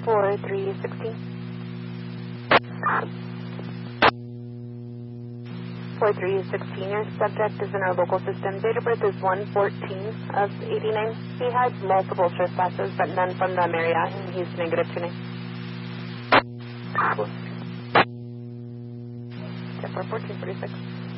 4316. 4316, your subject is in our local system. Date of birth is 1/14 of 89. He has multiple trespasses, but none from the area, and he's negative tuning. 1436.